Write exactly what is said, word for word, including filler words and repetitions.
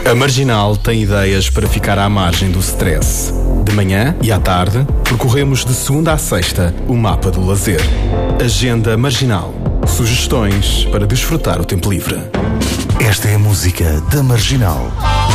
A Marginal tem ideias para ficar à margem do stress. De manhã e à tarde, percorremos de segunda à sexta o mapa do lazer. Agenda Marginal. Sugestões para desfrutar o tempo livre. Esta é a música da Marginal.